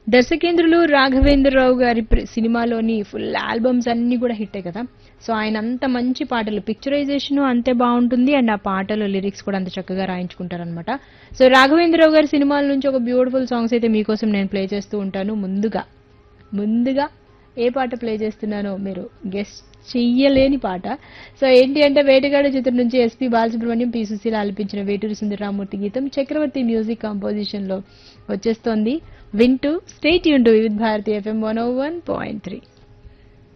దర్శకేంద్రులు రాఘవేంద్రరావు గారి సినిమాలోని full albums అన్ని కూడా హిట్టే కదా. సో ఆయన అంత మంచి పాటలు, పిక్చరైజేషన్ అంతే బాగుంటుంది అండ్ ఆ పాటలు లిరిక్స్ కూడా అంత చక్కగా రాయించుకుంటారనమాట. సో రాఘవేంద్రరావు గారి సినిమాల నుంచి ఒక బ్యూటిఫుల్ సాంగ్స్ అయితే మీకోసం నేను ప్లే చేస్తూ ఉంటాను. ముందుగా ఏ పాట ప్లే చేస్తున్నానో మీరు గెస్ట్ చెయ్యలేని పాట. సో ఏంటి అంటే వేటగాడ చిత్రం నుంచి ఎస్పీ బాలసుబ్రహ్మణ్యం, పి సుశీల ఆలపించిన వేటూరి సుందరరామూర్తి గీతం చక్రవర్తి మ్యూజిక్ కంపోజిషన్ లో వచ్చేస్తోంది. వింటూ స్టే ట్యూన్డ్ వివిధ భారతి FM 101.3.